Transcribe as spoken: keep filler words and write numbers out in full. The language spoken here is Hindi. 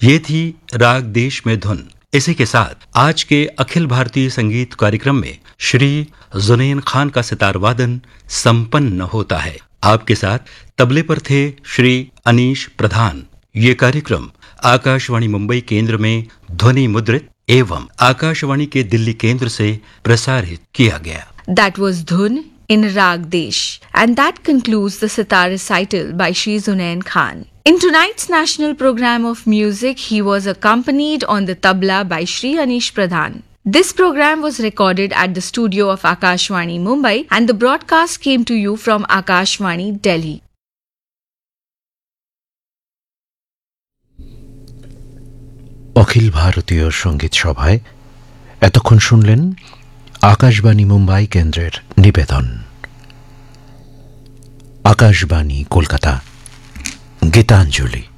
ये थी राग देश में धुन। इसी के साथ आज के अखिल भारतीय संगीत कार्यक्रम में श्री जुनैन खान का सितार वादन संपन्न होता है। आपके साथ तबले पर थे श्री अनीश प्रधान। ये कार्यक्रम आकाशवाणी मुंबई केंद्र में ध्वनि मुद्रित एवं आकाशवाणी के दिल्ली केंद्र से प्रसारित किया गया। That was Dhun in Rag Desh, and that concludes the sitar recital by Shri Zunain Khan. In tonight's national program of music, he was accompanied on the tabla by Shri Anish Pradhan. This program was recorded at the studio of Akashvani Mumbai, and the broadcast came to you from Akashvani Delhi. অখিল ভারতীয় সঙ্গীত সভায় এতক্ষণ শুনলেন আকাশবাণী মুম্বাই কেন্দ্রের নিবেদন। আকাশবাণী কলকাতা গীতাঞ্জলি।